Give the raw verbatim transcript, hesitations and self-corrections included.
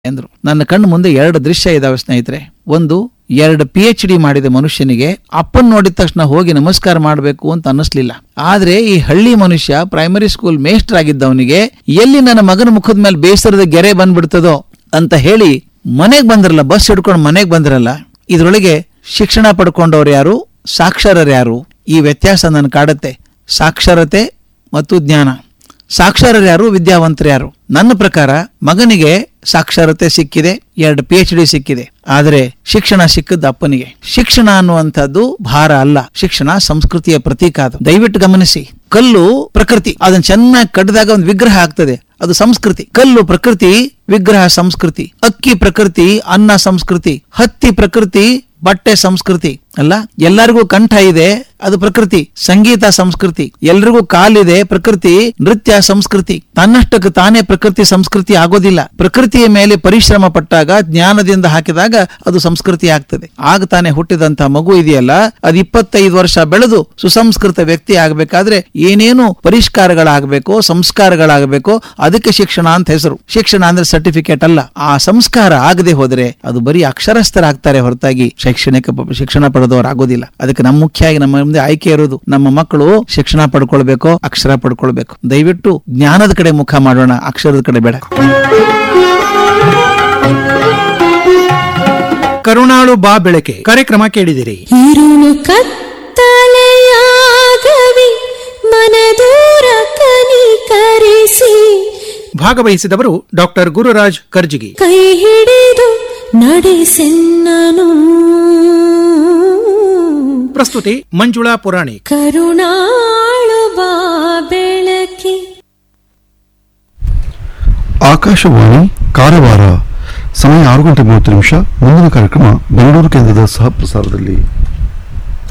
ಎಂದ್ರು. ನನ್ನ ಕಣ್ಣು ಮುಂದೆ ಎರಡು ದೃಶ್ಯ ಇದಾವೆ ಸ್ನೇಹಿತರೆ. ಒಂದು, ಎರಡು ಪಿ ಎಚ್ ಡಿ ಮಾಡಿದ ಮನುಷ್ಯನಿಗೆ ಅಪ್ಪನ್ ನೋಡಿದ ತಕ್ಷಣ ಹೋಗಿ ನಮಸ್ಕಾರ ಮಾಡಬೇಕು ಅಂತ ಅನ್ನಿಸ್ಲಿಲ್ಲ. ಆದ್ರೆ ಈ ಹಳ್ಳಿ ಮನುಷ್ಯ ಪ್ರೈಮರಿ ಸ್ಕೂಲ್ ಮೇಸ್ಟರ್ ಆಗಿದ್ದವನಿಗೆ ಎಲ್ಲಿ ನನ್ನ ಮಗನ ಮುಖದ ಮೇಲೆ ಬೇಸರದ ಗೆರೆ ಬಂದ್ಬಿಡ್ತದೋ ಅಂತ ಹೇಳಿ ಮನೆಗ್ ಬಂದ್ರಲ್ಲ, ಬಸ್ ಹಿಡ್ಕೊಂಡು ಮನೆಗ್ ಬಂದ್ರಲ್ಲ. ಇದ್ರೊಳಗೆ ಶಿಕ್ಷಣ ಪಡ್ಕೊಂಡವ್ರು ಯಾರು, ಸಾಕ್ಷರರು ಯಾರು, ಈ ವ್ಯತ್ಯಾಸ ನನ್ ಕಾಡುತ್ತೆ. ಸಾಕ್ಷರತೆ ಮತ್ತು ಜ್ಞಾನ. ಸಾಕ್ಷರರು ಯಾರು, ವಿದ್ಯಾವಂತರು ಯಾರು? ನನ್ನ ಪ್ರಕಾರ ಮಗನಿಗೆ ಸಾಕ್ಷರತೆ ಸಿಕ್ಕಿದೆ, ಎರಡು ಪಿ ಎಚ್ ಡಿ ಸಿಕ್ಕಿದೆ, ಆದರೆ ಶಿಕ್ಷಣ ಸಿಕ್ಕದ್ದು ಅಪ್ಪನಿಗೆ. ಶಿಕ್ಷಣ ಅನ್ನುವಂಥದ್ದು ಭಾರ ಅಲ್ಲ, ಶಿಕ್ಷಣ ಸಂಸ್ಕೃತಿಯ ಪ್ರತೀಕ. ಅದು ದಯವಿಟ್ಟು ಗಮನಿಸಿ. ಕಲ್ಲು ಪ್ರಕೃತಿ, ಅದನ್ನ ಚೆನ್ನಾಗಿ ಕಡ್ದಾಗ ಒಂದು ವಿಗ್ರಹ ಆಗ್ತದೆ, ಅದು ಸಂಸ್ಕೃತಿ. ಕಲ್ಲು ಪ್ರಕೃತಿ, ವಿಗ್ರಹ ಸಂಸ್ಕೃತಿ. ಅಕ್ಕಿ ಪ್ರಕೃತಿ, ಅನ್ನ ಸಂಸ್ಕೃತಿ. ಹತ್ತಿ ಪ್ರಕೃತಿ, ಬಟ್ಟೆ ಸಂಸ್ಕೃತಿ. ಅಲ್ಲ, ಎಲ್ಲರಿಗೂ ಕಂಠ ಇದೆ, ಅದು ಪ್ರಕೃತಿ. ಸಂಗೀತ ಸಂಸ್ಕೃತಿ. ಎಲ್ರಿಗೂ ಕಾಲಿದೆ, ಪ್ರಕೃತಿ. ನೃತ್ಯ ಸಂಸ್ಕೃತಿ. ತನ್ನಷ್ಟಕ್ಕೆ ತಾನೇ ಪ್ರಕೃತಿ ಸಂಸ್ಕೃತಿ ಆಗೋದಿಲ್ಲ. ಪ್ರಕೃತಿಯ ಮೇಲೆ ಪರಿಶ್ರಮ ಪಟ್ಟಾಗ, ಜ್ಞಾನದಿಂದ ಹಾಕಿದಾಗ ಅದು ಸಂಸ್ಕೃತಿ ಆಗ್ತದೆ. ಆಗ ತಾನೇ ಹುಟ್ಟಿದಂತ ಮಗು ಇದೆಯಲ್ಲ, ಅದು ಇಪ್ಪತ್ತೈದು ವರ್ಷ ಬೆಳೆದು ಸುಸಂಸ್ಕೃತ ವ್ಯಕ್ತಿ ಆಗ್ಬೇಕಾದ್ರೆ ಏನೇನು ಪರಿಷ್ಕಾರಗಳಾಗಬೇಕು, ಸಂಸ್ಕಾರಗಳಾಗಬೇಕು, ಅದಕ್ಕೆ ಶಿಕ್ಷಣ ಅಂತ ಹೆಸರು. ಶಿಕ್ಷಣ ಅಂದ್ರೆ ಸರ್ಟಿಫಿಕೇಟ್ ಅಲ್ಲ. ಆ ಸಂಸ್ಕಾರ ಆಗದೆ ಹೋದ್ರೆ ಅದು ಬರೀ ಅಕ್ಷರಸ್ಥರಾಗ್ತಾರೆ ಹೊರತಾಗಿ ಶೈಕ್ಷಣಿಕ ಶಿಕ್ಷಣ ಪಡೆದವರು ಆಗೋದಿಲ್ಲ. ಅದಕ್ಕೆ ನಮ್ಮ ಮುಖ್ಯವಾಗಿ ನಮ್ಮ ಮುಂದೆ ಆಯ್ಕೆ ಇರೋದು, ನಮ್ಮ ಮಕ್ಕಳು ಶಿಕ್ಷಣ ಪಡ್ಕೊಳ್ಬೇಕು, ಅಕ್ಷರ ಪಡ್ಕೊಳ್ಬೇಕು. ದಯವಿಟ್ಟು ಜ್ಞಾನದ ಕಡೆ ಮುಖ ಮಾಡೋಣ, ಅಕ್ಷರದ ಕಡೆ ಬೇಡ. ಕರುಣಾಳು ಬಾ ಬೆಳಕೆ ಕಾರ್ಯಕ್ರಮ ಕೇಳಿದಿರಿ. ഇരുಳು ಕತ್ತಲೆಯಾಗವಿ ಮನದೂರ ಕನಿಕರಿಸಿ. ಭಾಗವಹಿಸಿದವರು ಡಾಕ್ಟರ್ ಗುರುರಾಜ್ ಕರ್ಜಿಗಿ. ಕೈ ಹಿಡಿದು ನಡೆಸೆನ್ನನು. ಪ್ರಸ್ತುತಿ ಮಂಜುಳಾ ಪುರಾಣಿಕ್. ಕರುಣಾಳು ಬಾ ಬೆಳಕೆ. ಆಕಾಶವಾಣಿ ಕಾರವಾರ. ಸಮಯ ಆರು ಗಂಟೆ ಮೂವತ್ತು ನಿಮಿಷ. ಮುಂದಿನ ಕಾರ್ಯಕ್ರಮ ಬೆಂಗಳೂರು ಕೇಂದ್ರದ ಸಹ ಪ್ರಸಾರದಲ್ಲಿ.